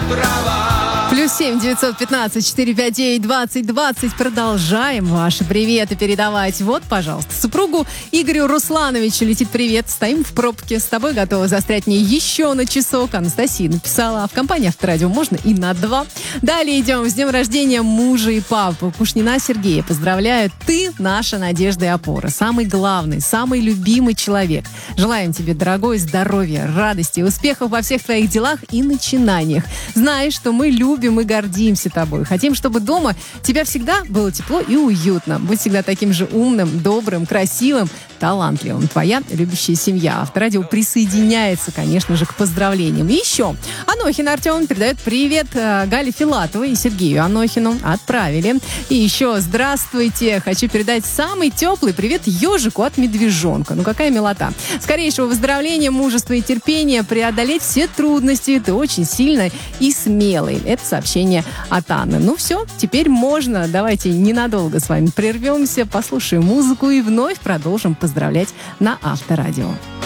Плюс 7 915 459 20 20. Продолжаем ваши приветы передавать. Вот, пожалуйста, супругу Игорю Руслановичу летит привет. Стоим в пробке. С тобой готова застрять мне еще на часок. Анастасия написала. А в компании Авторадио можно и на 2. Далее идем. С днем рождения мужа и папы. Кушнина Сергея. Поздравляю. Ты наша надежда и опора. Самый главный, самый любимый человек. Желаем тебе, дорогой, здоровья, радости, успехов во всех твоих делах и начинаниях. Знаешь, что мы любим и гордимся тобой. Хотим, чтобы дома тебя всегда было тепло и уютно. Будь всегда таким же умным, добрым, красивым, талантливым. Твоя любящая семья. Авторадио присоединяется, конечно же, к поздравлениям. И еще Анохин Артем передает привет Гале Филатовой и Сергею Анохину. Отправили. И еще здравствуйте. Хочу передать самый теплый привет ежику от медвежонка. Ну, какая милота. Скорейшего выздоровления, мужества и терпения, преодолеть все трудности. Ты очень сильный и смелый. Это сообщение от Анны. Ну все, теперь можно. Давайте ненадолго с вами прервемся, послушаем музыку и вновь продолжим поздравлять на Авторадио.